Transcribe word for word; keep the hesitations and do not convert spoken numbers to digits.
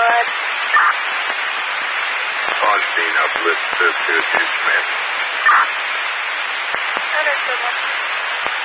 good. On scene, uplift to two two Smith. Understood, one.